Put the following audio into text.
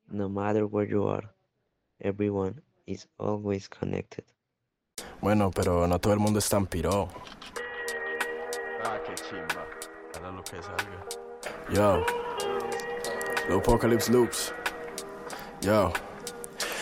No matter where you are, everyone is always connected. Bueno, pero no todo el mundo es tan piro. Ah, qué chimba. Para lo que salga. Yo, Apocalypse Loops. Yo.